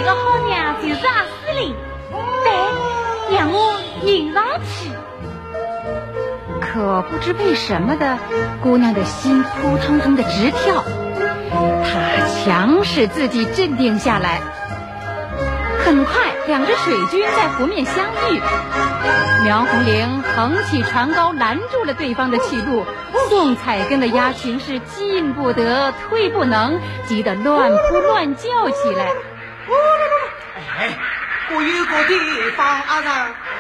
这个好娘就是阿司令，得让我迎上去。 可不知为什么的，姑娘的心扑腾腾的直跳。她强使自己镇定下来。很快，两只水军在湖面相遇。苗红玲横起船篙拦住了对方的去路，宋彩根的鸭群是进不得退不能，急得乱扑乱叫起来。 哎，我有个地方啊